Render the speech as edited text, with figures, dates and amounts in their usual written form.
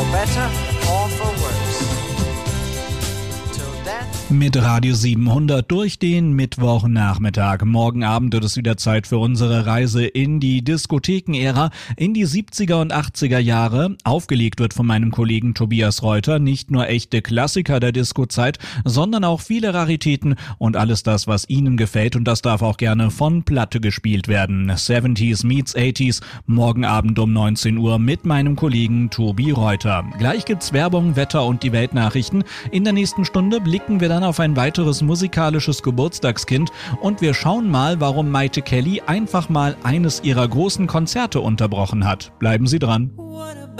for better or for worse. Till then. Mit Radio 700 durch den Mittwochnachmittag. Morgen Abend wird es wieder Zeit für unsere Reise in die Diskothekenära, in die 70er und 80er Jahre. Aufgelegt wird von meinem Kollegen Tobias Reuter nicht nur echte Klassiker der Diskozeit, sondern auch viele Raritäten und alles das, was Ihnen gefällt, und das darf auch gerne von Platte gespielt werden. 70s meets 80s, morgen Abend um 19 Uhr mit meinem Kollegen Tobi Reuter. Gleich gibt's Werbung, Wetter und die Weltnachrichten. In der nächsten Stunde blicken wir dann auf ein weiteres musikalisches Geburtstagskind und wir schauen mal, warum Mayte Kelly einfach mal eines ihrer großen Konzerte unterbrochen hat. Bleiben Sie dran.